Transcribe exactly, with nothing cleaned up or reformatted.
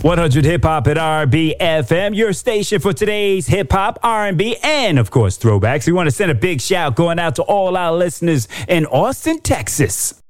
one hundred Hip Hop at R and B F M, your station for today's hip hop, R and B, and of course throwbacks. We want to send a big shout going out to all our listeners in Austin, Texas.